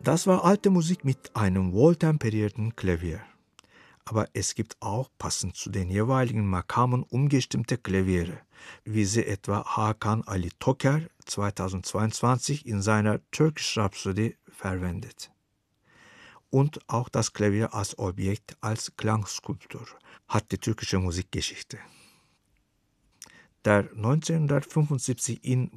Das war alte Musik mit einem wohltemperierten Klavier. Aber es gibt auch passend zu den jeweiligen Makamen umgestimmte Klaviere, wie sie etwa Hakan Ali Toker 2022 in seiner Turkish Rhapsody verwendet. Und auch das Klavier als Objekt, als Klangskulptur hat die türkische Musikgeschichte. Der 1975 in